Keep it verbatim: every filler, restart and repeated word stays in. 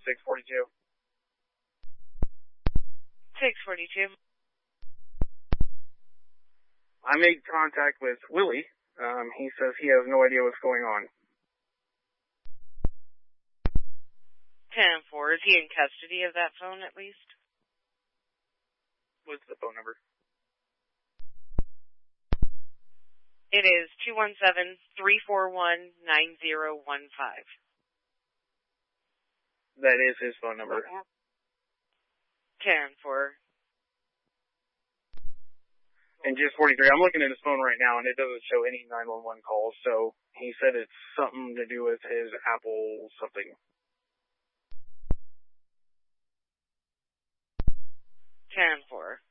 six forty-two. six forty-two. I made contact with Willie. Um, he says he has no idea what's going on. ten four. Is he in custody of that phone at least? What's the phone number? It is two one seven, three four one, nine zero one five. That is his phone number. ten four. And just forty-three, I'm looking at his phone right now, and it doesn't show any nine one one calls, so he said it's something to do with his Apple something. ten four.